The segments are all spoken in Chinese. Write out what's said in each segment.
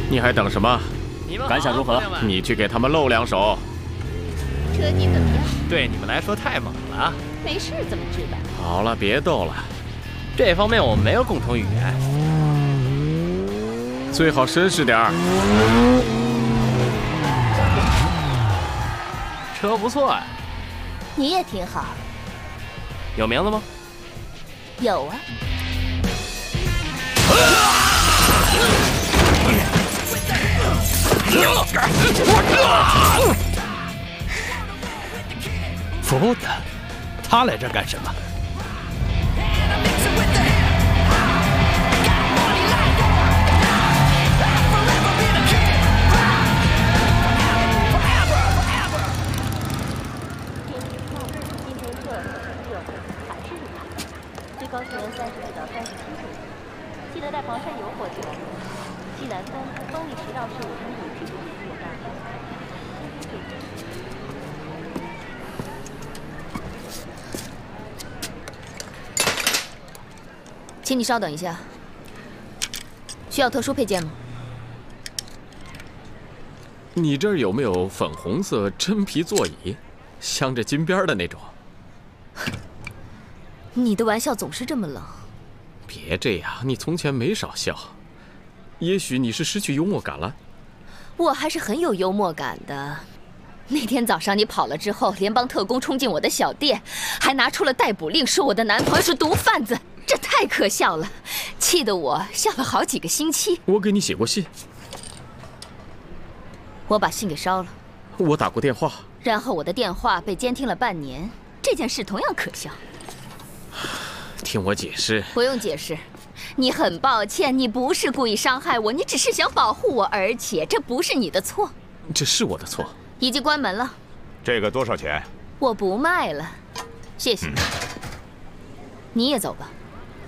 你还等什么？ 感想如何？ 你去给他们露两手。 车技怎么样？ 对你们来说太猛了。 没事怎么知道？ 好了，别逗了。 这方面我们没有共同语言。 最好绅士点儿。 车不错啊。 你也挺好。 有名字吗？ 有啊。 福的，他来这儿干什么？ 最高气温32到37度，记得带防晒油过去。西南风，风力10到15公里，直接越大。 请你稍等一下，需要特殊配件吗？ 你这儿有没有粉红色真皮座椅，镶着金边的那种？ 你的玩笑总是这么冷。 别这样，你从前没少笑。也许你是失去幽默感了。 我还是很有幽默感的。那天早上你跑了之后，联邦特工冲进我的小店，还拿出了逮捕令，说我的男朋友是毒贩子，这太可笑了，气得我笑了好几个星期。 我给你写过信， 我把信给烧了。 我打过电话， 然后我的电话被监听了半年，这件事同样可笑。 听我解释。 不用解释，你很抱歉，你不是故意伤害我，你只是想保护我，而且这不是你的错。 这是我的错。 已经关门了。 这个多少钱？ 我不卖了，谢谢。你也走吧。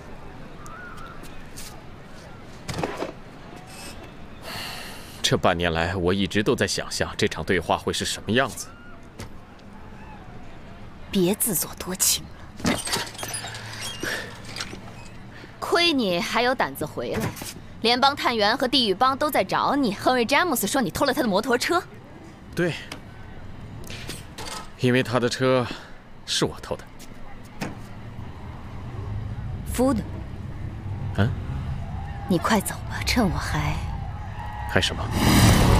这半年来，我一直都在想象这场对话会是什么样子。 别自作多情了。亏你还有胆子回来，联邦探员和地狱帮都在找你。亨利·詹姆斯说你偷了他的摩托车。 对，因为他的车是我偷的。 夫的。 嗯？ 你快走吧，趁我还什么？